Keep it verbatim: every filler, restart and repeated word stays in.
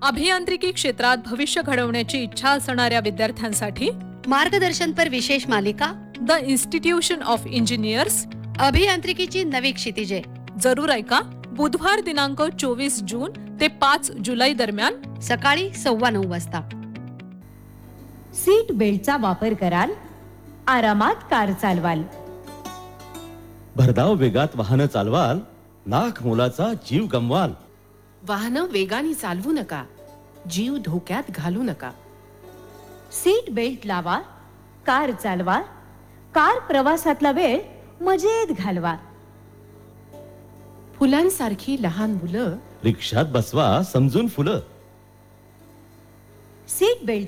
अभियांत्रिकी क्षेत्रात भविष्य घडवण्याची इच्छा असणाऱ्या विद्यार्थ्यांसाठी मार्गदर्शनपर विशेष मालिका द इन्स्टिट्यूशन ऑफ इंजिनियर्स अभियांत्रिकीची नवी क्षितिजे. जरूर ऐका. बुधवार दिनांक चोवीस जून ते पाच जुलै दरम्यान सकाळी सव्वा नऊ वाजता. सीट बेल्टचा वापर कराल, आरामात कार चालवाल. भरधाव वेगात वाहन चालवाल, लाख मोलाचा जीव गमवाल. वाहन वेगाने चालवू नका, जीव धोक्यात घालू नका. सीट बेल्ट लावा, कार चालवा. कार प्रवासातला वेळ मजेत घालवा. फुलांसारखी लहान मुलं रिक्षात बसवा समजून फुलं. Seat belt